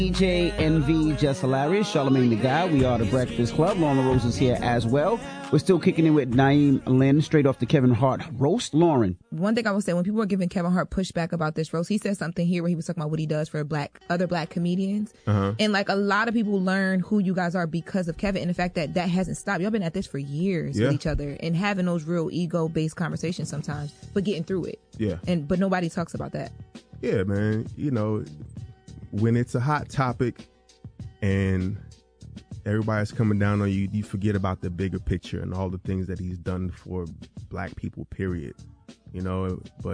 DJ NV Just Hilarious, Charlamagne the Guy. We are the Breakfast Club. Lauren Rose is here as well. We're still kicking in with Naeem Lynn, straight off the Kevin Hart roast. Lauren. One thing I will say, when people were giving Kevin Hart pushback about this roast, he said something here where he was talking about what he does for other black comedians. And like a lot of people learn who you guys are because of Kevin, and the fact that hasn't stopped. Y'all been at this for years with each other and having those real ego-based conversations sometimes, but getting through it. Yeah. But nobody talks about that. Yeah, man. You know, when it's a hot topic and everybody's coming down on you, you forget about the bigger picture and all the things that he's done for black people, period. You know, but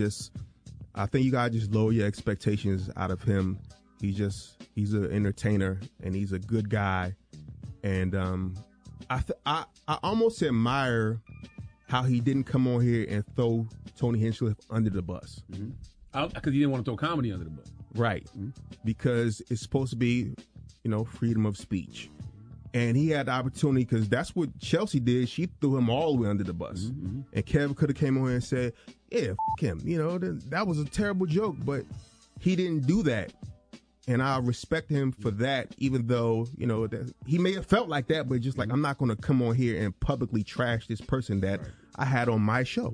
I think you gotta just lower your expectations out of him. He's an entertainer and he's a good guy. And I almost admire how he didn't come on here and throw Tony Hinchcliffe under the bus. Because he didn't want to throw comedy under the bus. Right. Because it's supposed to be, you know, freedom of speech. And he had the opportunity, because that's what Chelsea did. She threw him all the way under the bus. And Kevin could have came on here and said, yeah, f*** him. You know, that was a terrible joke. But he didn't do that. And I respect him for that, even though, you know, that he may have felt like that, but just like, I'm not going to come on here and publicly trash this person that I had on my show.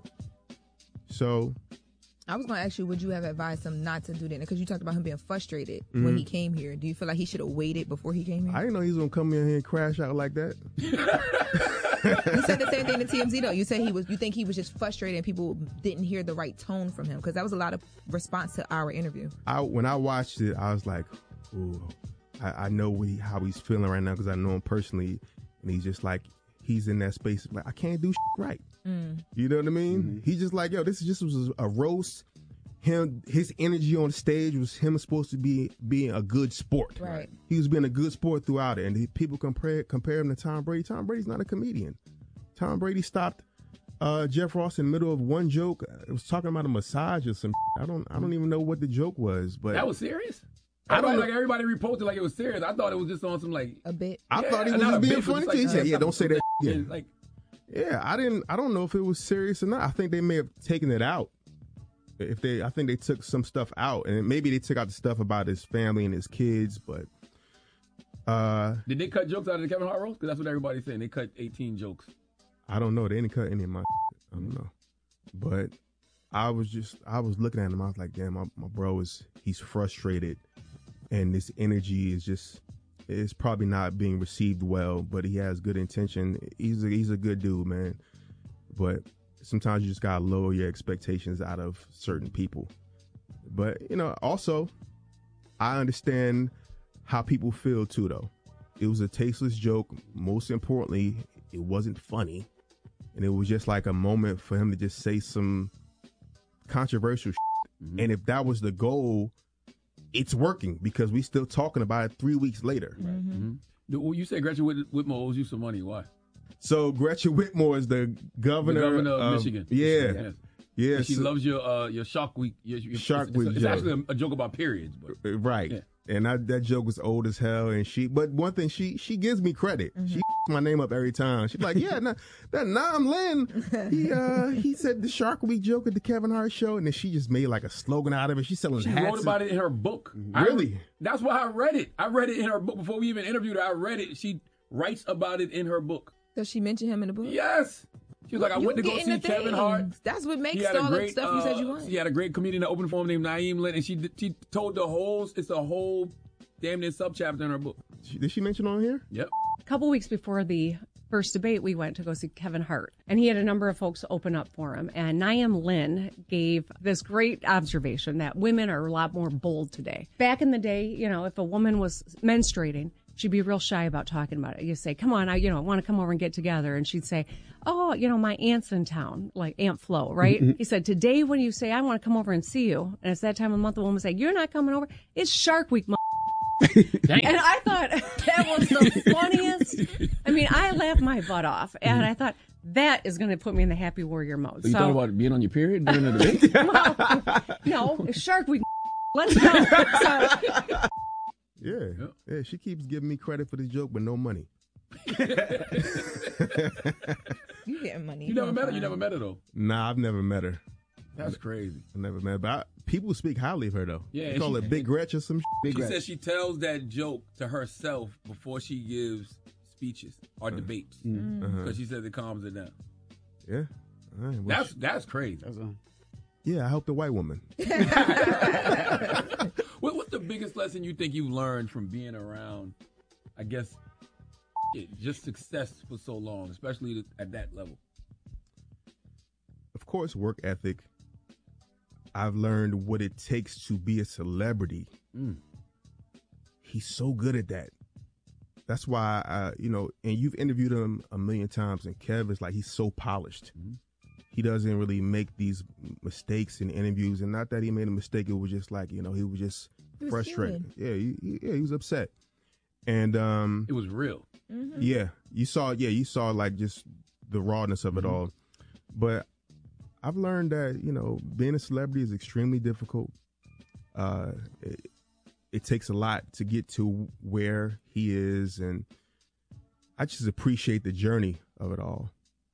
So I was going to ask you, would you have advised him not to do that? Because you talked about him being frustrated when he came here. Do you feel like he should have waited before he came here? I didn't know he was going to come in here and crash out like that. You said the same thing to TMZ, though. You said you think he was just frustrated and people didn't hear the right tone from him, because that was a lot of response to our interview. When I watched it, I was like, ooh, I know how he's feeling right now, because I know him personally, and he's just like, he's in that space like, I can't do shit right. You know what I mean? He's just like, yo, this was a roast. His energy on stage was him supposed to be being a good sport. Right. He was being a good sport throughout it, and people compare him to Tom Brady. Tom Brady's not a comedian. Tom Brady stopped Jeff Ross in the middle of one joke. It was talking about a massage or some. I don't even know what the joke was, but that was serious. I don't like everybody reposted like it was serious. I thought it was just on some like a bit. I thought he was just being funny. He said, "Yeah, don't say that." Yeah, I don't know if it was serious or not. I think they may have taken it out. I think they took some stuff out, and maybe they took out the stuff about his family and his kids. But did they cut jokes out of the Kevin Hart roast? Because that's what everybody's saying. They cut 18 jokes. I don't know. They didn't cut any of my. I don't know. But I was looking at him. I was like, damn, my bro he's frustrated, and this energy is probably not being received well. But he has good intention. He's a good dude, man. But sometimes you just gotta lower your expectations out of certain people. But, you know, also, I understand how people feel too, though. It was a tasteless joke. Most importantly, it wasn't funny. And it was just like a moment for him to just say some controversial shit. And if that was the goal, it's working, because we still talking about it 3 weeks later. You said Gretchen Whitmer owes you some money. Why? So Gretchen Whitmer is the governor of Michigan. Yeah. Yeah. And she loves your Shark Week. Shark Week It's actually a joke about periods. But, right. Yeah. And that joke was old as hell. And but one thing, she gives me credit. She my name up every time. She's like, yeah, that Naeem Lynn, he said the Shark Week joke at the Kevin Hart show, and then she just made like a slogan out of it. She's selling hats. She wrote about it in her book. Really? That's why I read it. I read it in her book before we even interviewed her. I read it. She writes about it in her book. Does she mention him in the book? Yes. She was like, I went to go see Kevin Hart. That's what makes all the stuff you said you want. She had a great comedian that opened for him named Naeem Lynn, and she told it's a whole damn near subchapter in her book. Did she mention on here? Yep. A couple weeks before the first debate, we went to go see Kevin Hart, and he had a number of folks open up for him. And Naeem Lynn gave this great observation that women are a lot more bold today. Back in the day, you know, if a woman was menstruating, she'd be real shy about talking about it. You say, come on, I want to come over and get together. And she'd say, oh, my aunt's in town, like Aunt Flo, right? He said, today when you say, I want to come over and see you, and it's that time of month, the woman say, you're not coming over. It's Shark Week, And I thought that was the funniest. I mean, I laughed my butt off, and I thought, that is going to put me in the happy warrior mode. So you thought about being on your period during the debate? No, it's Shark Week. Let's go. Yeah, she keeps giving me credit for this joke, but no money. You getting money? You never met her. You never met her though. Nah, I've never met her. That's crazy. I never met her. But people speak highly of her though. Yeah, they call it Big Gretch or some shit. Big She Gretch. says she tells that joke to herself before she gives speeches or debates because she says it calms her down. Yeah. All right, well, That's crazy. yeah, I helped a white woman. What's the biggest lesson you think you learned from being around, I guess, just success for so long, especially at that level? Of course, work ethic. I've learned what it takes to be a celebrity. He's so good at that. That's why, and you've interviewed him a million times, and Kev is like, he's so polished. He doesn't really make these mistakes in interviews, and not that he made a mistake. It was just like, he was just frustrated. Yeah, he was upset. And It was real. yeah, you saw like just the rawness of it all. But I've learned that, being a celebrity is extremely difficult. It takes a lot to get to where he is, and I just appreciate the journey of it all.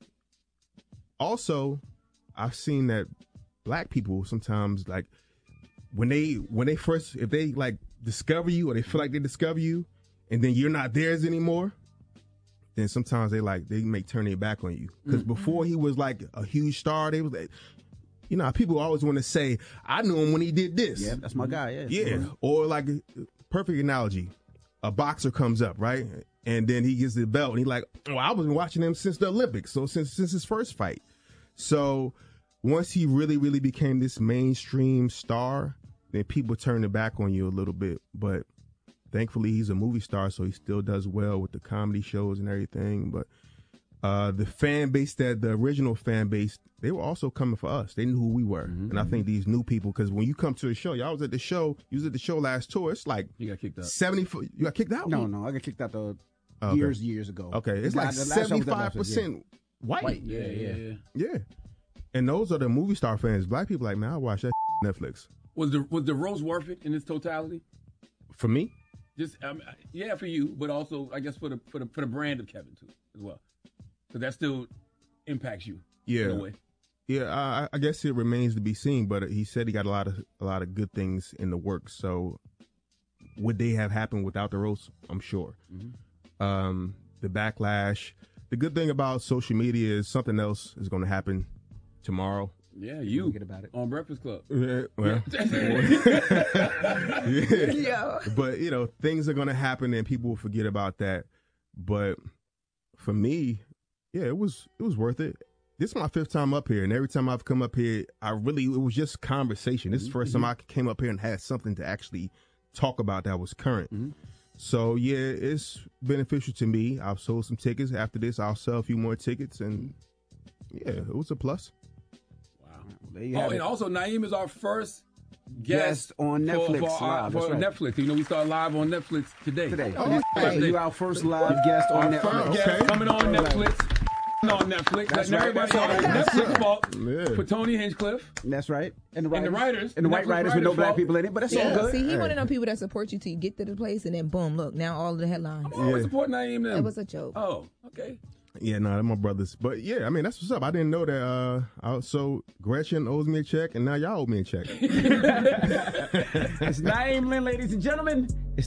Also, I've seen that black people sometimes, like, when they first, if they like discover you or they feel like they discover you and then you're not theirs anymore, then sometimes they may turn their back on you. Because before he was like a huge star, they was like, people always want to say, I knew him when he did this. Yeah, that's my guy. Yeah. Yeah. Or like, perfect analogy, a boxer comes up, right? And then he gets the belt and he's like, I was watching him since the Olympics. So since his first fight. So once he really, really became this mainstream star, then people turned their back on you a little bit. But thankfully he's a movie star, so he still does well with the comedy shows and everything. But the fan base, the original fan base, they were also coming for us. They knew who we were. And I think these new people, because when you come to the show, you was at the show last tour. It's like You got kicked out. 70. You got kicked out? No, I got kicked out years ago. Okay, it's like 75% white. Yeah. And those are the movie star fans. Black people like, man, I watch that on Netflix. Was the roast worth it in its totality? For me? Just for you, but also I guess for the brand of Kevin too as well, because that still impacts you. In a way. Yeah, I guess it remains to be seen. But he said he got a lot of good things in the works. So would they have happened without the roast? I'm sure. The backlash. The good thing about social media is something else is going to happen tomorrow. Yeah, you get about it on Breakfast Club. Yeah, well, Yeah. But things are going to happen and people will forget about that. But for me, yeah, it was worth it. This is my 5th time up here, and every time I've come up here, it was just conversation. This is the first time I came up here and had something to actually talk about that was current. So yeah, it's beneficial to me. I've sold some tickets. After this, I'll sell a few more tickets, and yeah, it was a plus. Wow. And also Naeem is our first guest on Netflix for Netflix. We start live on Netflix today. So you're our first live guest on Netflix. First guest coming on Netflix. On Netflix. That's letting right. everybody know Netflix fault for Tony Hinchcliffe. That's right. And the writers. And the white writers with no black people in it, but that's all good. See, he one of them people that support you till you get to the place, and then boom, look, now all of the headlines. I'm always supporting Naeem them. It was a joke. Oh, okay. Yeah, no, they're my brothers. But yeah, I mean, that's what's up. I didn't know that. So Gretchen owes me a check, and now y'all owe me a check. It's Naeem Lynn, ladies and gentlemen. It's